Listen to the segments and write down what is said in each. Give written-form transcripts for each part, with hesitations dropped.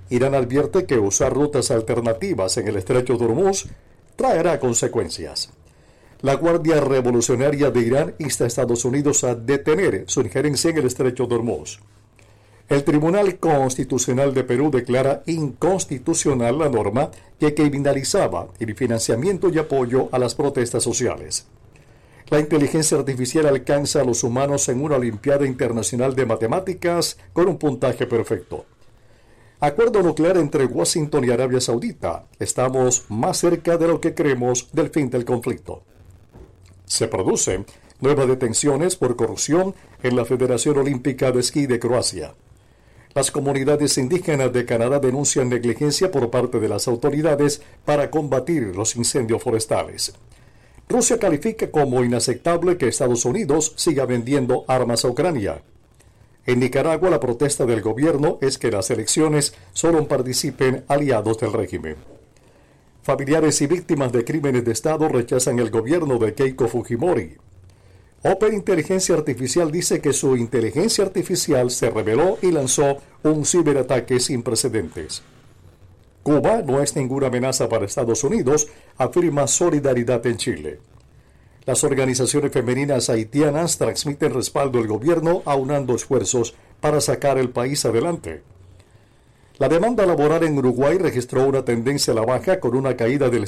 Irán advierte que usar rutas alternativas en el estrecho de Hormuz traerá consecuencias. La Guardia Revolucionaria de Irán insta a Estados Unidos a detener su injerencia en el estrecho de Hormuz. El Tribunal Constitucional de Perú declara inconstitucional la norma que criminalizaba el financiamiento y apoyo a las protestas sociales. La inteligencia artificial alcanza a los humanos en una Olimpiada Internacional de Matemáticas con un puntaje perfecto. Acuerdo nuclear entre Washington y Arabia Saudita. Estamos más cerca de lo que creemos del fin del conflicto. Se producen nuevas detenciones por corrupción en la Federación Olímpica de Esquí de Croacia. Las comunidades indígenas de Canadá denuncian negligencia por parte de las autoridades para combatir los incendios forestales. Rusia califica como inaceptable que Estados Unidos siga vendiendo armas a Ucrania. En Nicaragua, la protesta del gobierno es que las elecciones solo participen aliados del régimen. Familiares y víctimas de crímenes de Estado rechazan el gobierno de Keiko Fujimori. Open Inteligencia Artificial dice que su inteligencia artificial se rebeló y lanzó un ciberataque sin precedentes. Cuba no es ninguna amenaza para Estados Unidos, afirma Solidaridad en Chile. Las organizaciones femeninas haitianas transmiten respaldo al gobierno aunando esfuerzos para sacar el país adelante. La demanda laboral en Uruguay registró una tendencia a la baja con una caída del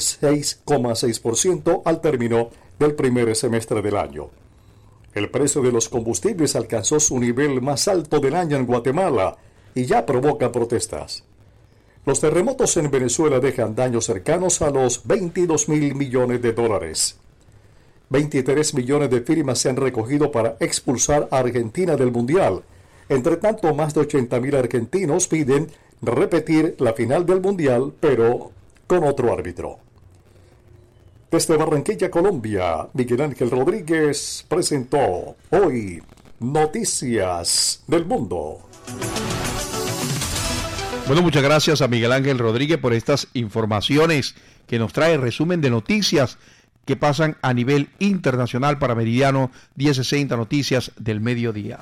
6,6% al término del primer semestre del año. El precio de los combustibles alcanzó su nivel más alto del año en Guatemala y ya provoca protestas. Los terremotos en Venezuela dejan daños cercanos a los $22.000 millones. 23 millones de firmas se han recogido para expulsar a Argentina del Mundial. Entre tanto, más de 80.000 argentinos piden repetir la final del Mundial, pero con otro árbitro. Desde Barranquilla, Colombia, Miguel Ángel Rodríguez presentó hoy Noticias del Mundo. Bueno, muchas gracias a Miguel Ángel Rodríguez por estas informaciones que nos trae resumen de noticias que pasan a nivel internacional para Meridiano 1060 Noticias del Mediodía.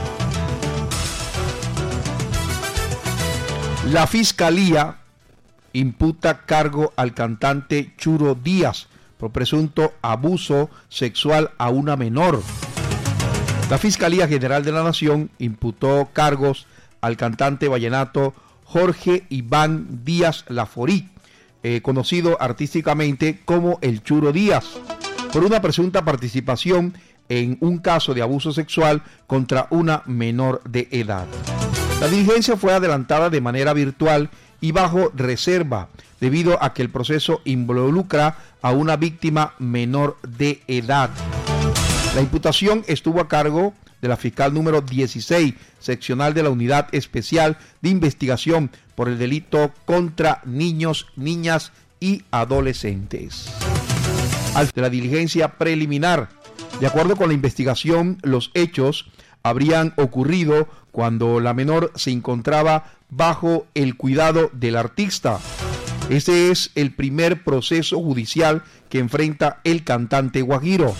La Fiscalía imputa cargo al cantante Churo Díaz por presunto abuso sexual a una menor. La Fiscalía General de la Nación imputó cargos al cantante vallenato Jorge Iván Díaz Laforí, conocido artísticamente como el Churo Díaz, por una presunta participación en un caso de abuso sexual contra una menor de edad. La diligencia fue adelantada de manera virtual y bajo reserva, debido a que el proceso involucra a una víctima menor de edad. La imputación estuvo a cargo de la fiscal número 16, seccional de la Unidad Especial de Investigación por el delito contra niños, niñas y adolescentes. De la diligencia preliminar, de acuerdo con la investigación, los hechos habrían ocurrido cuando la menor se encontraba bajo el cuidado del artista. Este es el primer proceso judicial que enfrenta el cantante guajiro.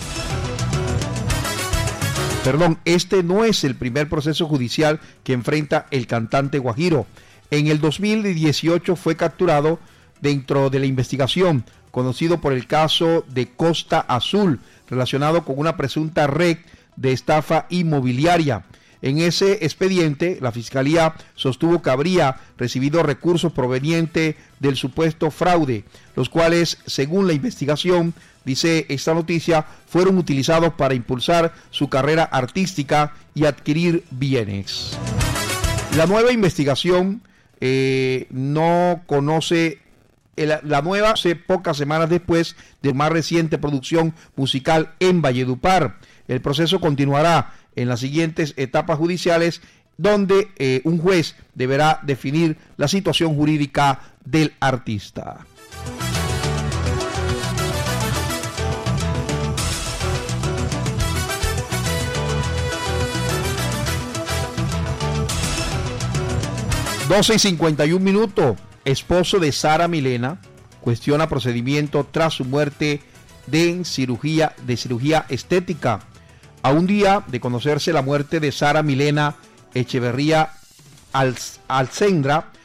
Este no es el primer proceso judicial que enfrenta el cantante guajiro. En el 2018 fue capturado dentro de la investigación, conocido por el caso de Costa Azul, relacionado con una presunta red de estafa inmobiliaria. En ese expediente, la Fiscalía sostuvo que habría recibido recursos provenientes del supuesto fraude, los cuales, según la investigación, dice esta noticia, fueron utilizados para impulsar su carrera artística y adquirir bienes. La nueva investigación no conoce... La nueva hace pocas semanas después de más reciente producción musical en Valledupar. El proceso continuará en las siguientes etapas judiciales, donde un juez deberá definir la situación jurídica del artista. (12:51). Esposo de Sara Milena cuestiona procedimiento tras su muerte de cirugía estética. A un día de conocerse la muerte de Sara Milena Echeverría Alcendra,